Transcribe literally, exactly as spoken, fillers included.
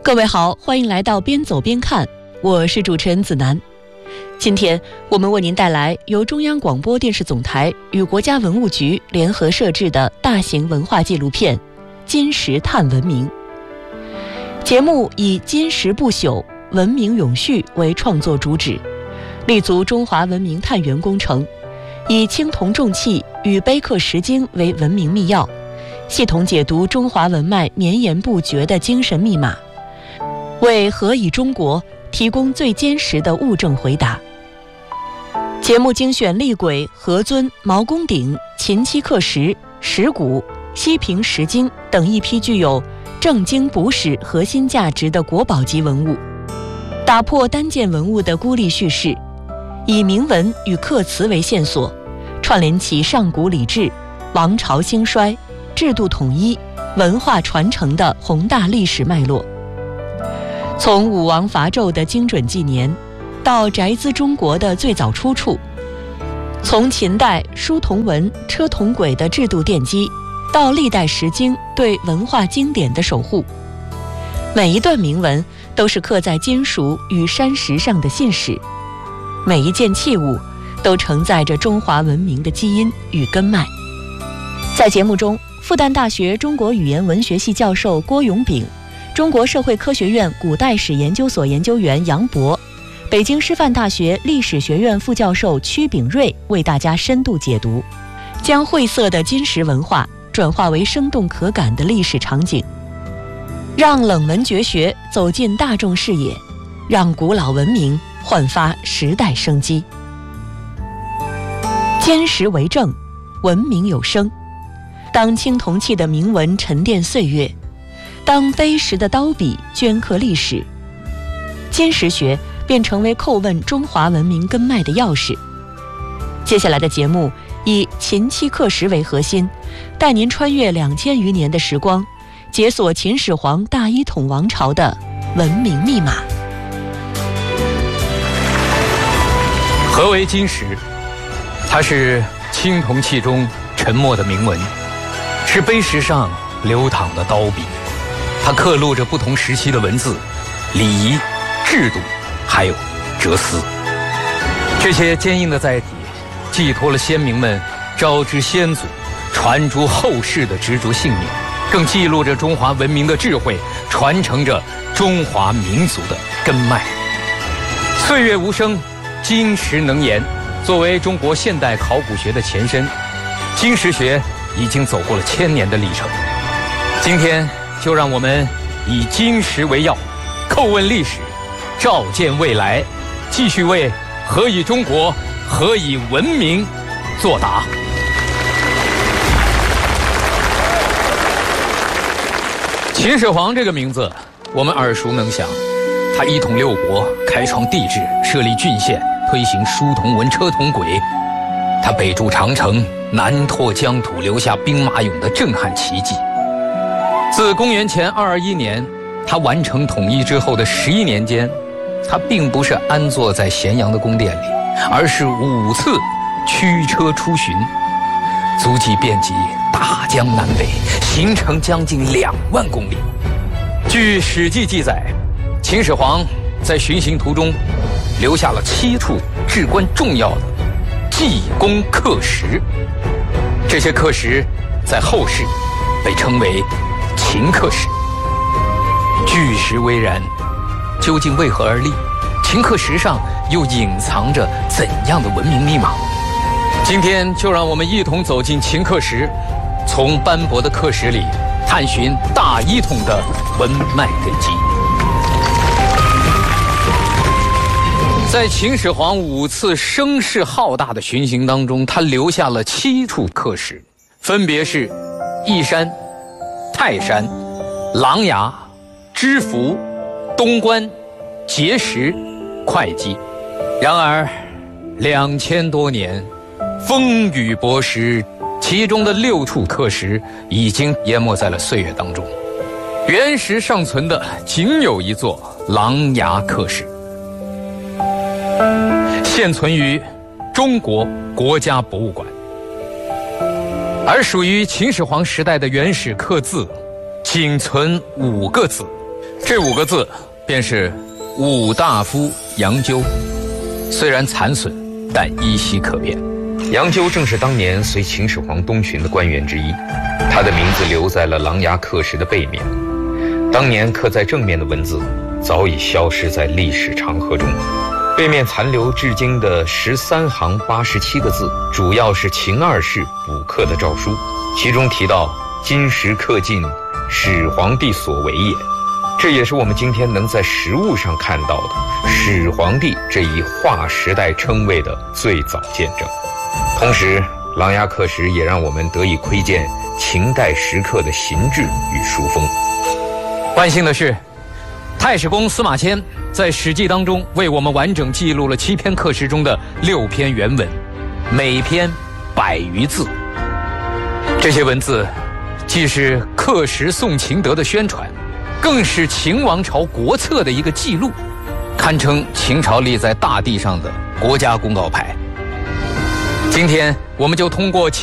各位好，欢迎来到边走边看，我是主持人子楠。今天我们为您带来由中央广播电视总台与国家文物局联合摄制的大型文化纪录片《金石探文明》。节目以金石不朽、文明永续为创作主旨，立足中华文明探源工程，以青铜重器与碑刻石经为文明密钥，系统解读中华文脉绵延不绝的精神密码，为何以中国提供最坚实的物证回答。节目精选厉鬼、何尊、毛公鼎、秦漆刻石、石鼓、西平石经等一批具有正经补史核心价值的国宝级文物，打破单件文物的孤立叙事，以铭文与刻词为线索，串联起上古礼制、王朝兴衰、制度统一、文化传承的宏大历史脉络。从武王伐纣的精准纪年，到宅兹中国的最早出处；从秦代书同文、车同轨的制度奠基，到历代石经对文化经典的守护。每一段铭文都是刻在金属与山石上的信使，每一件器物都承载着中华文明的基因与根脉。在节目中，复旦大学中国语言文学系教授郭永炳，中国社会科学院古代史研究所研究员杨博，北京师范大学历史学院副教授屈炳瑞为大家深度解读，将晦涩的金石文化转化为生动可感的历史场景，让冷门绝学走进大众视野，让古老文明焕发时代生机。坚实为证，文明有声。当青铜器的铭文沉淀岁月，当碑石的刀笔镌刻历史，金石学便成为叩问中华文明根脉的钥匙。接下来的节目以秦漆刻石为核心，带您穿越两千余年的时光，解锁秦始皇大一统王朝的文明密码。 何为金石？它是青铜器中沉默的铭文，是碑石上流淌的刀笔，它刻录着不同时期的文字、礼仪、制度，还有哲思。这些坚硬的载体寄托了先民们招之先祖、传诸后世的执着信念，更记录着中华文明的智慧，传承着中华民族的根脉。岁月无声，金石能言。作为中国现代考古学的前身，金石学已经走过了千年的历程。今天就让我们以金石为钥，叩问历史，照见未来，继续为何以中国、何以文明作答。秦始皇这个名字我们耳熟能详，他一统六国，开创帝制，设立郡县，推行书同文、车同轨。他北筑长城，南拓疆土，留下兵马俑的震撼奇迹。自公元前二二一年他完成统一之后的十一年间，他并不是安坐在咸阳的宫殿里，而是五次驱车出巡，足迹遍及大江南北，行程将近两万公里。据《史记》记载，秦始皇在巡行途中留下了七处至关重要的记功刻石，这些刻石在后世被称为秦刻石。巨石巍然，究竟为何而立？秦刻石上又隐藏着怎样的文明密码？今天就让我们一同走进秦刻石，从斑驳的刻石里探寻大一统的文脉根基。在秦始皇五次声势浩大的巡行当中，他留下了七处刻石，分别是义山、泰山、琅琊、知府、东关、碣石、会稽。然而两千多年风雨薄时，其中的六处刻石已经淹没在了岁月当中，原石尚存的仅有一座琅琊刻石，现存于中国国家博物馆。而属于秦始皇时代的原始刻字仅存五个字， 这五个字便是武大夫杨纠，虽然残损，但依稀可辨。杨纠正是当年随秦始皇东巡的官员之一，他的名字留在了琅琊刻石的背面。当年刻在正面的文字早已消失在历史长河中，背面残留至今的十三行八十七个字，主要是秦二世补刻的诏书，其中提到今时刻尽，始皇帝所为也。这也是我们今天能在实物上看到的始皇帝这一划时代称谓的最早见证。同时，琅琊刻石也让我们得以窥见秦代石刻的形制与书风。万幸的是，太史公司马迁在《史记》当中为我们完整记录了七篇刻石中的六篇原文，每篇百余字。这些文字既是刻石宋秦德的宣传，更是秦王朝国策的一个记录，堪称秦朝立在大地上的国家公告牌。今天我们就通过秦